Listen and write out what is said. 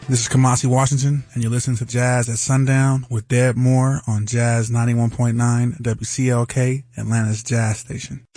This is Kamasi Washington, and you're listening to Jazz at Sundown with Deb Moore on Jazz 91.9 WCLK, Atlanta's Jazz Station.